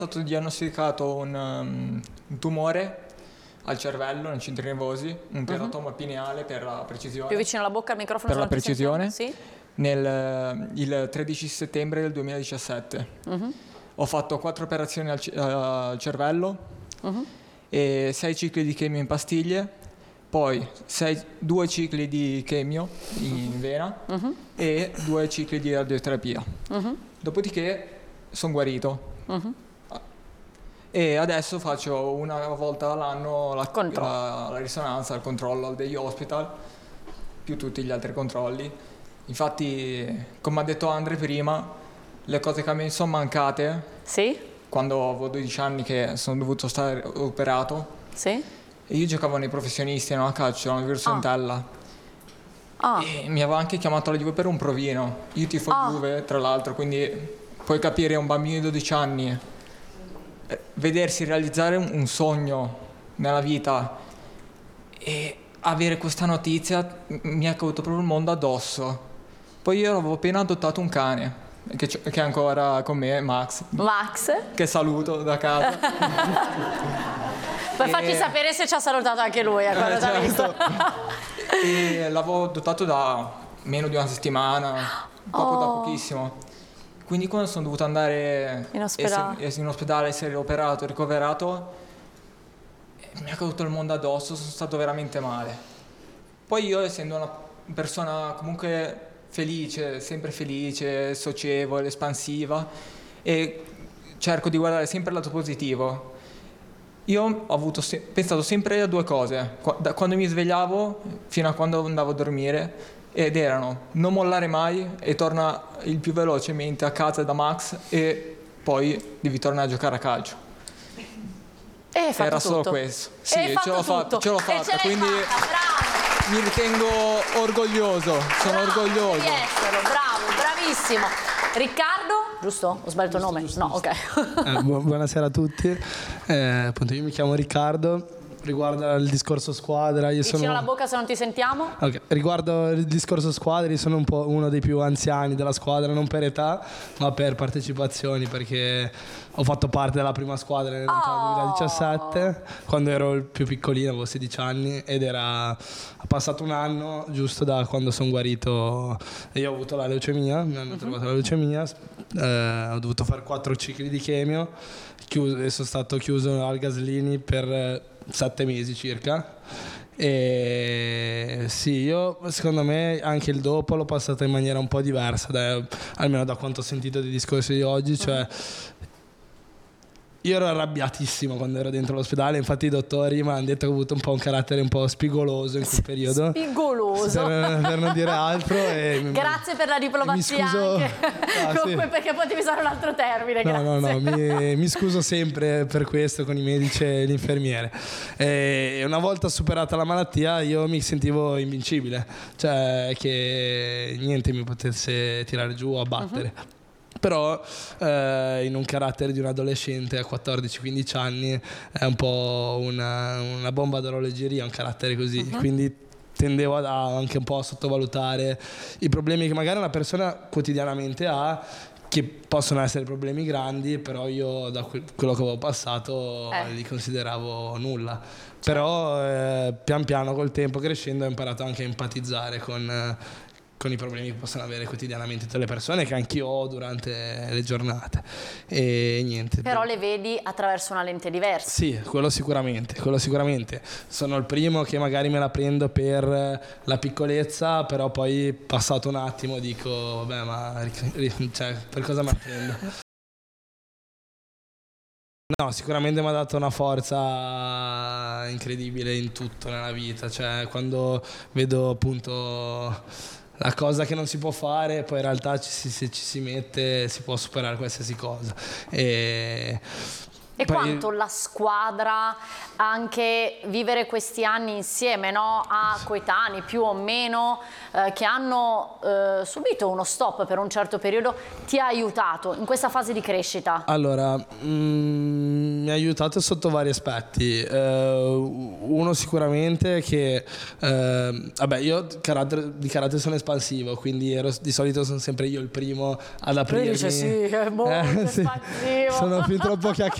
stato diagnosticato un tumore al cervello, nei centri nervosi, un teratoma pineale per la precisione. Più vicino alla bocca al microfono. Per la precisione, sì? il 13 settembre del 2017. Ho fatto 4 operazioni al cervello e 6 cicli di chemio in pastiglie, poi 2 cicli di chemio in vena e 2 cicli di radioterapia. Dopodiché sono guarito. E adesso faccio una volta all'anno la risonanza, il controllo degli hospital, più tutti gli altri controlli. Infatti, come ha detto Andre prima, le cose che mi sono mancate, sì? Quando avevo 12 anni che sono dovuto stare operato, sì? E io giocavo nei professionisti, a calcio, alla Virtus Entella. E mi aveva anche chiamato la Juve per un provino. Io tifo Juve, tra l'altro, quindi puoi capire un bambino di 12 anni vedersi realizzare un sogno nella vita e avere questa notizia mi è caduto proprio il mondo addosso. Poi io avevo appena adottato un cane che è ancora con me, Max, che saluto da casa. Poi facci sapere se ci ha salutato anche lui quando t'ha visto. E l'avevo adottato da meno di una settimana, proprio da pochissimo. Quindi quando sono dovuto andare in ospedale, essere operato, ricoverato, mi è caduto il mondo addosso, sono stato veramente male. Poi io, essendo una persona comunque felice, sempre felice, socievole, espansiva, e cerco di guardare sempre il lato positivo, io ho pensato sempre a 2 cose, da quando mi svegliavo fino a quando andavo a dormire, ed erano: non mollare mai e torna il più velocemente a casa da Max, e poi devi tornare a giocare a calcio. Era solo questo. Sì, ce l'ho fatta, quindi mi ritengo orgoglioso, sono orgoglioso di esserlo, bravo, bravissimo. Riccardo, giusto? Ho sbagliato il nome? No, ok. Buonasera a tutti, appunto io mi chiamo Riccardo. Riguardo il discorso squadra, vicino alla bocca se non ti sentiamo. Okay. Riguardo il discorso squadra, io sono un po' uno dei più anziani della squadra, non per età ma per partecipazioni, perché ho fatto parte della prima squadra nel 2017, quando ero il più piccolino, avevo 16 anni, ed ha passato un anno giusto da quando sono guarito. Io ho avuto la leucemia, mi hanno trovato la leucemia, ho dovuto fare 4 cicli di chemio e sono stato chiuso al Gaslini per 7 mesi circa. E sì, io secondo me anche il dopo l'ho passato in maniera un po' diversa, almeno da quanto ho sentito dei discorsi di oggi. Cioè, io ero arrabbiatissimo quando ero dentro l'ospedale, infatti i dottori mi hanno detto che ho avuto un po' un carattere un po' spigoloso in quel periodo. Spigoloso? Per non dire altro. Grazie per la diplomazia. Mi scuso, comunque, sì. Perché potevi usare un altro termine. No, mi scuso sempre per questo con i medici e l'infermiere. E una volta superata la malattia io mi sentivo invincibile, cioè che niente mi potesse tirare giù o abbattere. Però in un carattere di un adolescente a 14-15 anni è un po' una bomba d'orologeria, un carattere così, quindi tendevo anche un po' a sottovalutare i problemi che magari una persona quotidianamente ha, che possono essere problemi grandi, però io da quello che avevo passato li consideravo nulla. Però pian piano col tempo, crescendo, ho imparato anche a empatizzare con i problemi che possono avere quotidianamente tutte le persone, che anch'io ho durante le giornate, e niente. Però le vedi attraverso una lente diversa. Sì, quello sicuramente. Sono il primo che magari me la prendo per la piccolezza, però poi passato un attimo dico vabbè, ma cioè, per cosa me la prendo? No, sicuramente mi ha dato una forza incredibile in tutto nella vita, cioè quando vedo appunto la cosa che non si può fare, poi in realtà se ci si mette si può superare qualsiasi cosa. E E quanto la squadra, anche vivere questi anni insieme, no? A coetanei più o meno che hanno subito uno stop per un certo periodo, ti ha aiutato in questa fase di crescita? Allora, mi ha aiutato sotto vari aspetti. Uno sicuramente che, vabbè, io di carattere sono espansivo, quindi di solito sono sempre io il primo ad aprirmi. Lui dice sì, è molto espansivo. Sono fin troppo chiacchierato.